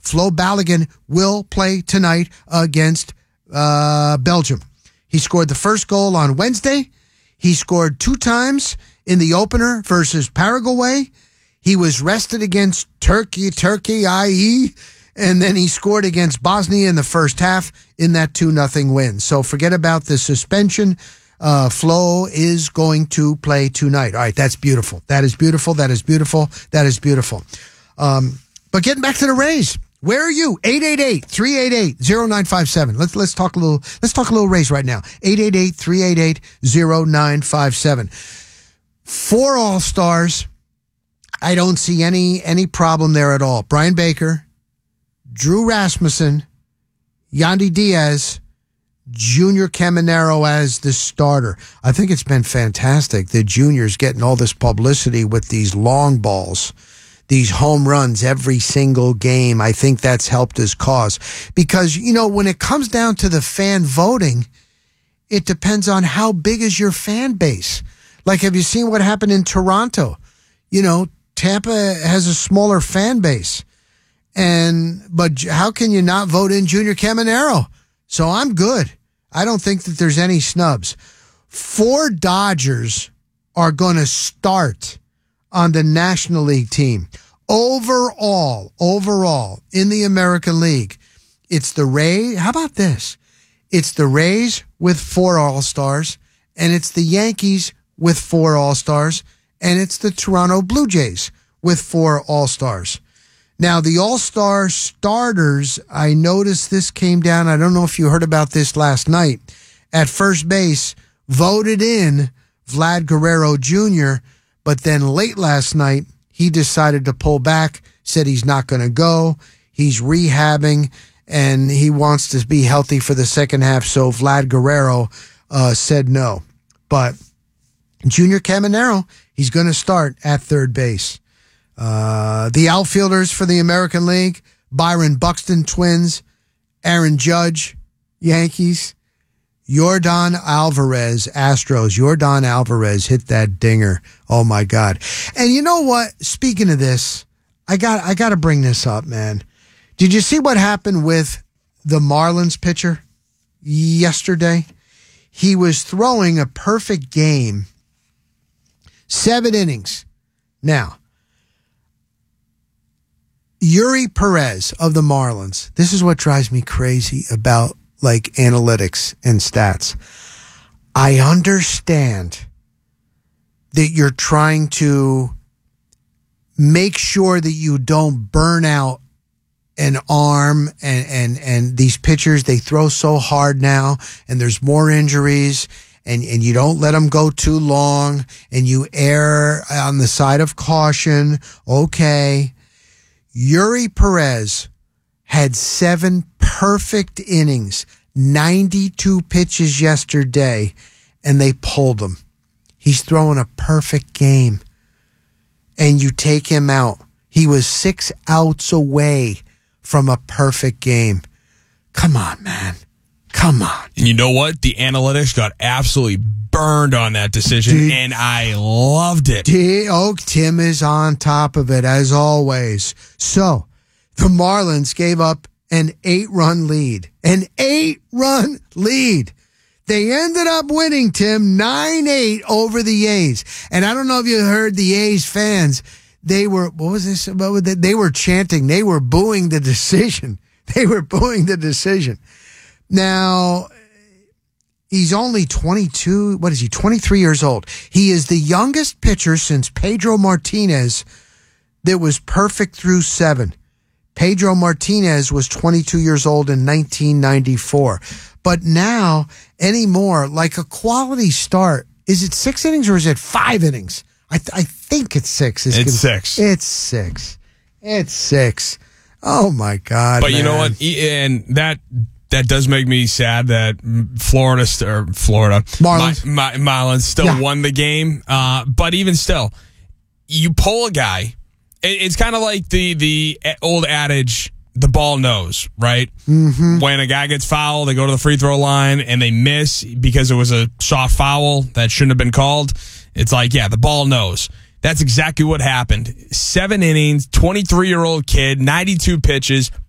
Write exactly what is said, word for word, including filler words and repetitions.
Flo Balogun will play tonight against uh, Belgium. He scored the first goal on Wednesday. He scored two times in the opener versus Paraguay. He was rested against Turkey, Turkey, that is, and then he scored against Bosnia in the first half in that two nothing win. So forget about the suspension. Uh, Flo is going to play tonight. All right, that's beautiful. That is beautiful. That is beautiful. That is beautiful. Um, but getting back to the Rays. Where are you? eight eight eight, three eight eight, zero nine five seven. Let's let's talk a little let's talk a little Rays right now. eight eight eight, three eight eight, zero nine five seven. Four All-Stars. I don't see any any problem there at all. Brian Baker, Drew Rasmussen, Yandy Diaz, Junior Caminero as the starter. I think it's been fantastic. The junior's getting all this publicity with these long balls. These home runs every single game. I think that's helped his cause. Because, you know, when it comes down to the fan voting, it depends on how big is your fan base. Like, have you seen what happened in Toronto? You know, Tampa has a smaller fan base. And, but how can you not vote in Junior Caminero? So I'm good. I don't think that there's any snubs. Four Dodgers are going to start on the National League team. Overall, overall, in the American League, it's the Rays. How about this? It's the Rays with four All-Stars, and it's the Yankees with four All-Stars, and it's the Toronto Blue Jays with four All-Stars. Now, the All-Star starters, I noticed this came down. I don't know if you heard about this last night. At first base, voted in Vlad Guerrero Junior, but then late last night, he decided to pull back, said he's not going to go. He's rehabbing, and he wants to be healthy for the second half, so Vlad Guerrero uh, said no. But Junior Caminero, he's going to start at third base. Uh, the outfielders for the American League, Byron Buxton, Twins, Aaron Judge, Yankees, Yordan Alvarez, Astros. Yordan Alvarez hit that dinger. Oh my God. And you know what? Speaking of this, I got, I got to bring this up, man. Did you see what happened with the Marlins pitcher yesterday? He was throwing a perfect game. Seven innings. Now, Yuri Perez of the Marlins. This is what drives me crazy about like analytics and stats. I understand that you're trying to make sure that you don't burn out an arm and, and, and these pitchers, they throw so hard now and there's more injuries and, and you don't let them go too long and you err on the side of caution. Okay. Yuri Perez had seven perfect innings, ninety-two pitches yesterday, and they pulled him. He's throwing a perfect game, and you take him out. He was six outs away from a perfect game. Come on, man. Come on. And you know what? The analytics got absolutely burned on that decision, Did, and I loved it. Did, oh, Tim is on top of it, as always. So, the Marlins gave up an eight-run lead. An eight-run lead. They ended up winning, Tim, nine eight over the A's. And I don't know if you heard the A's fans. They were, what was this about? They were chanting. They were booing the decision. They were booing the decision. Now, he's only twenty-two. What is he? twenty-three years old. He is the youngest pitcher since Pedro Martinez that was perfect through seven. Pedro Martinez was twenty-two years old in nineteen ninety-four. But now, anymore, like a quality start, is it six innings or is it five innings? I th- I think it's six. It's, it's six. It's six. It's six. Oh, my God, But man. you know what? And that... That does make me sad that Florida, or Florida, Marlins, my, my, Marlins still yeah. won the game. Uh, but even still, you pull a guy. It, it's kind of like the the old adage, the ball knows, right? Mm-hmm. When a guy gets fouled, they go to the free throw line and they miss because it was a soft foul that shouldn't have been called. It's like, yeah, the ball knows. That's exactly what happened. Seven innings, twenty-three-year-old kid, ninety-two pitches.